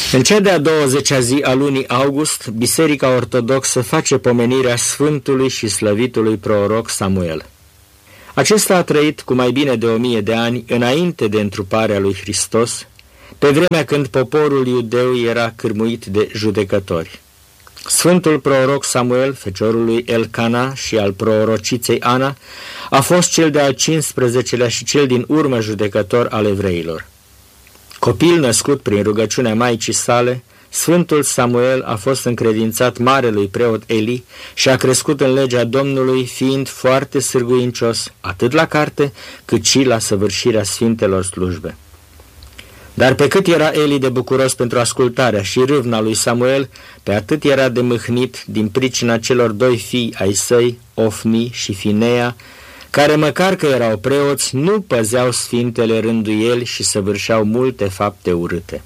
În cea de-a 20-a zi a lunii august, Biserica Ortodoxă face pomenirea Sfântului și Slăvitului Proroc Samuel. Acesta a trăit cu mai bine de 1000 de ani înainte de întruparea lui Hristos, pe vremea când poporul iudeu era cârmuit de judecători. Sfântul proroc Samuel, feciorul lui Elcana și al prorociței Ana, a fost cel de-al 15-lea și cel din urmă judecător al evreilor. Copil născut prin rugăciunea maicii sale, Sfântul Samuel a fost încredințat marelui preot Eli și a crescut în legea Domnului, fiind foarte sârguincios, atât la carte, cât și la săvârșirea sfintelor slujbe. Dar pe cât era Eli de bucuros pentru ascultarea și râvna lui Samuel, pe atât era de mâhnit din pricina celor 2 fii ai săi, Ofni și Finea, care măcar că erau preoți, nu păzeau sfintele rânduieli și săvârșeau multe fapte urâte.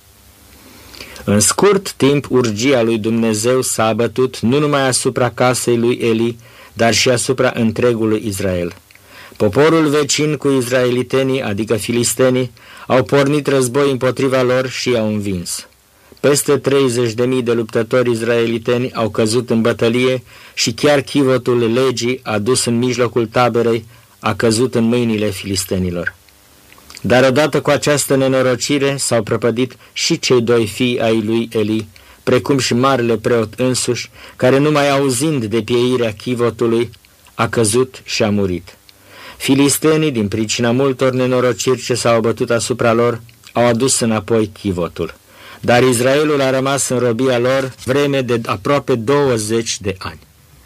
În scurt timp, urgia lui Dumnezeu s-a abătut nu numai asupra casei lui Eli, dar și asupra întregului Israel. Poporul vecin cu izraelitenii, adică filistenii, au pornit război împotriva lor și i-au învins. Peste 30.000 de luptători izraeliteni au căzut în bătălie și chiar chivotul legii adus în mijlocul taberei a căzut în mâinile filistenilor. Dar odată cu această nenorocire s-au prăpădit și cei 2 fii ai lui Eli, precum și marele preot însuși, care numai auzind de pieirea chivotului a căzut și a murit. Filistenii, din pricina multor nenorociri ce s-au bătut asupra lor, au adus înapoi chivotul. Dar Israelul a rămas în robia lor vreme de aproape 20 de ani.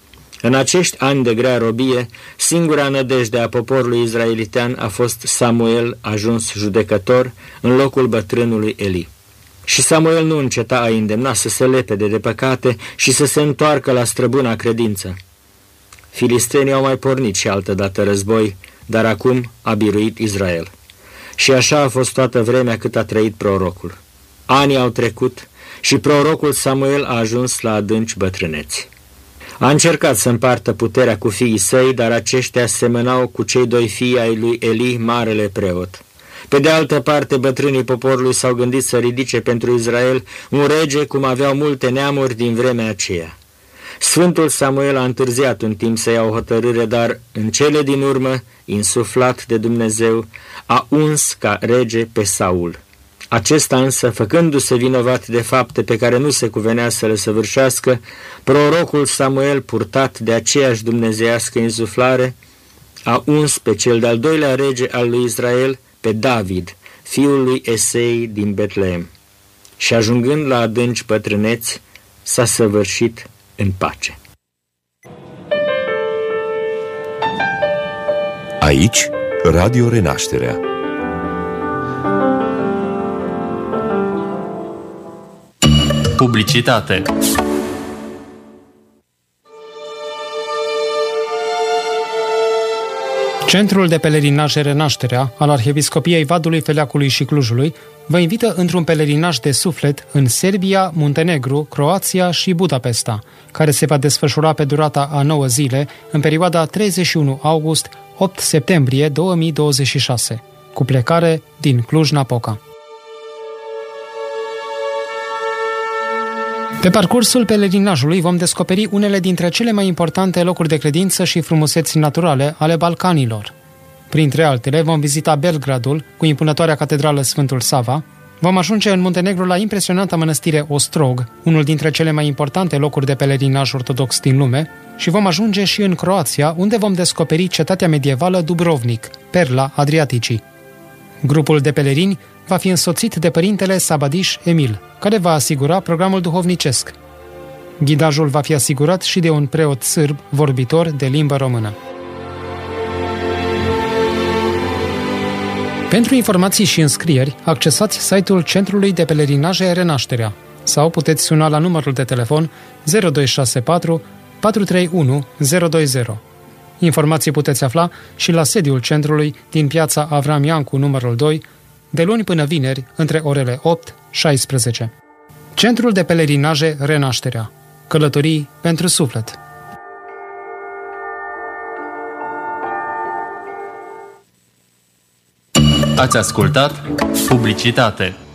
În acești ani de grea robie, singura nădejde a poporului izraelitean a fost Samuel, ajuns judecător, în locul bătrânului Eli. Și Samuel nu înceta a îndemna să se lepede de păcate și să se întoarcă la străbuna credință. Filistenii au mai pornit și altădată război, dar acum a biruit Israel. Și așa a fost toată vremea cât a trăit prorocul. Anii au trecut și prorocul Samuel a ajuns la adânci bătrâneți. A încercat să împartă puterea cu fiii săi, dar aceștia semănau cu cei 2 fii ai lui Eli, marele preot. Pe de altă parte, bătrânii poporului s-au gândit să ridice pentru Israel un rege cum aveau multe neamuri din vremea aceea. Sfântul Samuel a întârziat un timp să ia o hotărâre, dar în cele din urmă, insuflat de Dumnezeu, a uns ca rege pe Saul. Acesta însă, făcându-se vinovat de fapte pe care nu se cuvenea să le săvârșească, prorocul Samuel, purtat de aceeași dumnezeiască insuflare, a uns pe cel de-al 2-lea rege al lui Israel, pe David, fiul lui Esei din Betlehem. Și ajungând la adânci bătrâneți, s-a săvârșit în pace. Aici, Radio Renașterea. Publicitate. Centrul de pelerinaje Renașterea al Arhiepiscopiei Vadului, Feleacului și Clujului vă invită într-un pelerinaj de suflet în Serbia, Muntenegru, Croația și Budapesta, care se va desfășura pe durata a 9 zile, în perioada 31 august-8 septembrie 2026, cu plecare din Cluj-Napoca. Pe parcursul pelerinajului vom descoperi unele dintre cele mai importante locuri de credință și frumuseți naturale ale Balcanilor. Printre altele, vom vizita Belgradul, cu impunătoarea catedrală Sfântul Sava, vom ajunge în Muntenegru la impresionanta mănăstire Ostrog, unul dintre cele mai importante locuri de pelerinaj ortodox din lume, și vom ajunge și în Croația, unde vom descoperi cetatea medievală Dubrovnik, perla Adriaticii. Grupul de pelerini va fi însoțit de părintele Sabadiș Emil, care va asigura programul duhovnicesc. Ghidajul va fi asigurat și de un preot sârb vorbitor de limbă română. Pentru informații și înscrieri, accesați site-ul Centrului de Pelerinaje Renașterea sau puteți suna la numărul de telefon 0264 431 020. Informații puteți afla și la sediul centrului din piața Avram Iancu numărul 2, de luni până vineri, între orele 8-16. Centrul de Pelerinaje Renașterea. Călătorii pentru suflet. Ați ascultat Publicitate.